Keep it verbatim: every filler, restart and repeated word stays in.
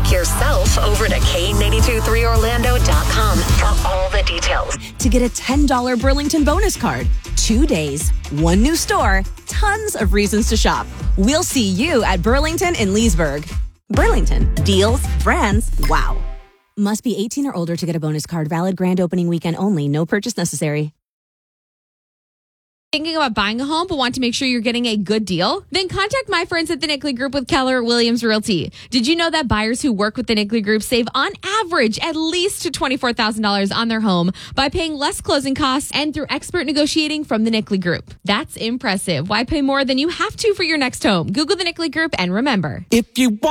Book yourself over to K eight two three Orlando dot com for all the details. To get a ten dollars Burlington bonus card. Two days, one new store, tons of reasons to shop. We'll see you at Burlington in Leesburg. Burlington. Deals, brands, wow. Must be eighteen or older to get a bonus card. Valid grand opening weekend only. No purchase necessary. Thinking about buying a home but want to make sure you're getting a good deal? Then contact my friends at the Nickley Group with Keller Williams Realty. Did you know that buyers who work with the Nickley Group save on average at least twenty-four thousand dollars on their home by paying less closing costs and through expert negotiating from the Nickley Group? That's impressive. Why pay more than you have to for your next home? Google the Nickley Group and remember, if you want